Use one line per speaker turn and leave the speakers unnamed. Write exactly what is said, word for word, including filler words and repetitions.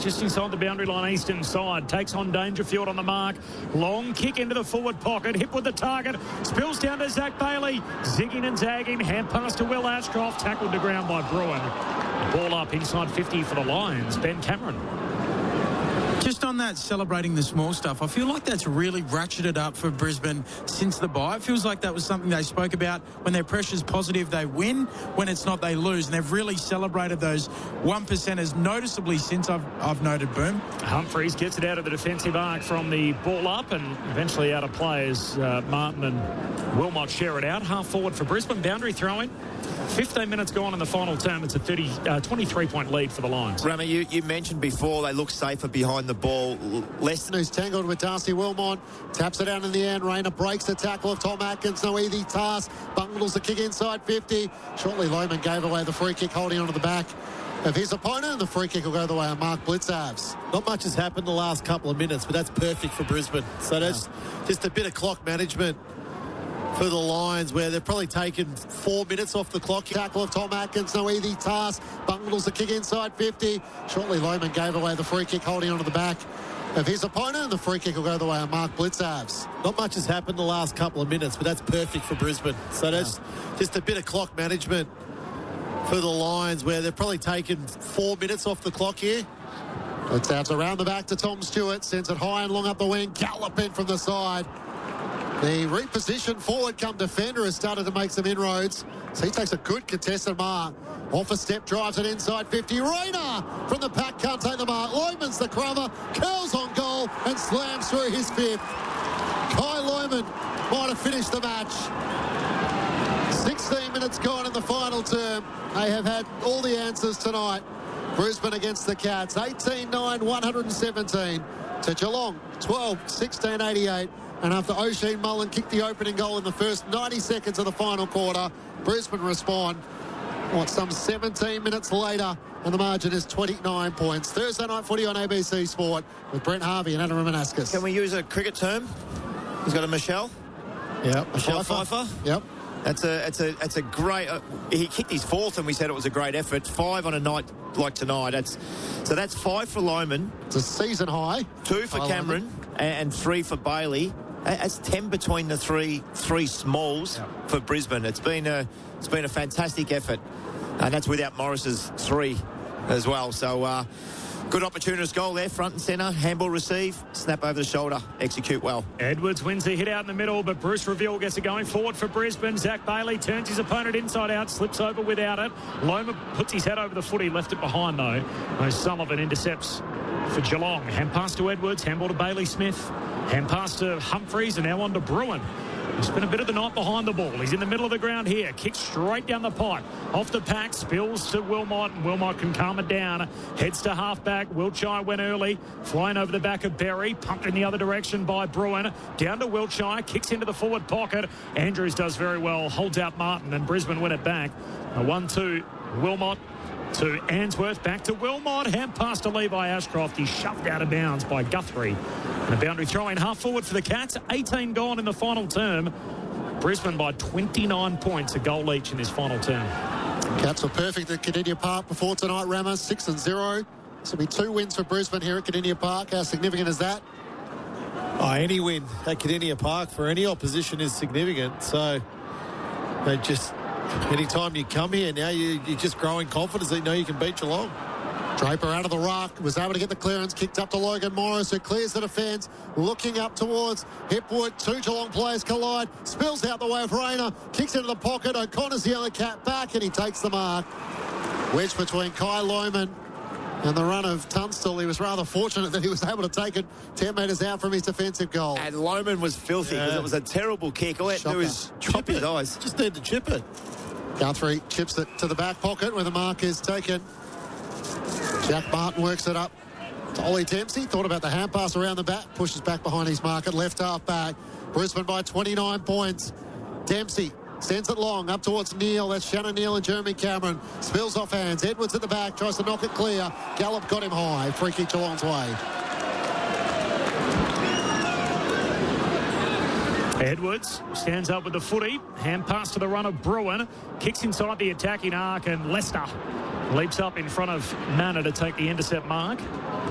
just inside the boundary line, eastern side. Takes on Dangerfield on the mark. Long kick into the forward pocket. Hit with the target. Spills down to Zach Bailey. Zigging and zagging. Hand pass to Will Ashcroft. Tackled to ground by Bruin. Ball up inside fifty for the Lions. Ben Cameron.
Just on that, celebrating the small stuff, I feel like that's really ratcheted up for Brisbane since the bye. It feels like that was something they spoke about. When their pressure's positive, they win. When it's not, they lose. And they've really celebrated those one percenters noticeably since I've, I've noted, Boom.
Humphreys gets it out of the defensive arc from the ball up and eventually out of play as uh, Martin and Wilmot share it out. Half forward for Brisbane. Boundary throwing. fifteen minutes gone in the final term. It's a thirty, uh, twenty-three point lead for the Lions.
Rama, you, you mentioned before they look safer behind the ball. Leston,
who's tangled with Darcy Wilmot, taps it down in the end. Rayner breaks the tackle of Tom Atkins. No easy task. Bungles the kick inside fifty. Shortly, Lohman gave away the free kick, holding onto the back of his opponent, and the free kick will go the way of Mark Blitzavs.
Not much has happened the last couple of minutes, but that's perfect for Brisbane. So that's yeah. just a bit of clock management for the Lions, where they've probably taken four minutes off the clock.
Tackle of Tom Atkins, no easy task. Bungles the kick inside fifty. Shortly, Lohman gave away the free kick, holding onto the back of his opponent, and the free kick will go the way of Mark Blitzavs.
Not much has happened the last couple of minutes, but that's perfect for Brisbane. So that's yeah. just a bit of clock management for the Lions, where they've probably taken four minutes off the clock here.
Blitzavs around the back to Tom Stewart, sends it high and long up the wing, galloping from the side. The repositioned forward come defender has started to make some inroads. So he takes a good contested mark. Off a step, drives it inside fifty. Rayner from the pack can't take the mark. Lohman's the crummer, curls on goal and slams through his fifth. Kai Lohman might have finished the match. sixteen minutes gone in the final term. They have had all the answers tonight. Brisbane against the Cats. eighteen nine, one hundred seventeen to Geelong, twelve sixteen eighty-eight. And after Oisin Mullen kicked the opening goal in the first ninety seconds of the final quarter, Brisbane respond, what, some seventeen minutes later, and the margin is twenty-nine points. Thursday night footy on A B C Sport with Brent Harvey and Adam Romanascus.
Can we use a cricket term? He's got a Michelle.
Yep.
Michelle Pfeiffer.
Yep.
That's a, it's a, it's a great. Uh, he kicked his fourth, and we said it was a great effort. Five on a night like tonight. That's so that's five for Lohman.
It's a season high.
Two for Cameron, and, and three for Bailey. That's ten between the three three smalls yeah. for Brisbane. It's been a it's been a fantastic effort, and that's without Morris's three as well. So uh, good opportunist goal there, front and centre. Handball receive, snap over the shoulder, execute well.
Edwards wins the hit out in the middle, but Bruce Reveal gets it going forward for Brisbane. Zach Bailey turns his opponent inside out, slips over without it. Loma puts his head over the footy, left it behind though. O'Sullivan intercepts for Geelong. Hand pass to Edwards, handball to Bailey Smith. Hand pass to Humphreys and now on to Bruin. He's spent a bit of the night behind the ball. He's in the middle of the ground here. Kicks straight down the pipe. Off the pack, spills to Wilmot, and Wilmot can calm it down. Heads to halfback. Wiltshire went early. Flying over the back of Berry. Pumped in the other direction by Bruin. Down to Wiltshire. Kicks into the forward pocket. Andrews does very well. Holds out Martin, and Brisbane win it back. A one two. Wilmot to Answorth, back to Wilmot, hand pass to Levi Ashcroft. He's shoved out of bounds by Guthrie. And a boundary throw in half forward for the Cats. eighteen gone in the final term. Brisbane by twenty-nine points, a goal each in this final term.
Cats were perfect at Kardinia Park before tonight, Rama, six and zero. This will be two wins for Brisbane here at Kardinia Park. How significant is that?
Oh, any win at Kardinia Park for any opposition is significant. So they just... anytime you come here now, you, you're just growing confidence that you know you can beat Geelong.
Draper out of the ruck, was able to get the clearance, kicked up to Logan Morris, who clears the defence, looking up towards Hipwood. Two Geelong players collide, spills out the way of Rayner, kicks into the pocket. O'Connor's the other cat back, and he takes the mark. Wedge between Kai Lohman and the run of Tunstall. He was rather fortunate that he was able to take it ten metres out from his defensive goal.
And Lohman was filthy because yeah. it was a terrible kick. All he had to do is chop his eyes.
Just need to chip it.
Guthrie chips it to the back pocket where the mark is taken. Jack Martin works it up to Ollie Dempsey. Thought about the hand pass around the back. Pushes back behind his mark at left half back. Brisbane by twenty-nine points. Dempsey sends it long up towards Neal. That's Shannon Neal and Jeremy Cameron. Spills off hands. Edwards at the back. Tries to knock it clear. Gallup got him high. Free kick Geelong's way.
Edwards stands up with the footy. Hand pass to the run of Bruin. Kicks inside the attacking arc, and Lester leaps up in front of Manor to take the intercept mark.